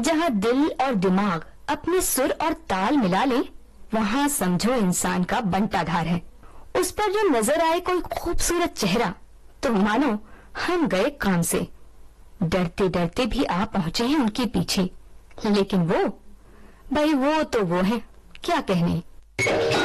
जहाँ दिल और दिमाग अपने सुर और ताल मिला ले, वहाँ समझो इंसान का बंटाधार है। उस पर जो नजर आए कोई खूबसूरत चेहरा, तो मानो हम गए काम से। डरते डरते भी आ पहुंचे हैं उनके पीछे, लेकिन वो, भाई वो तो वो है, क्या कहने।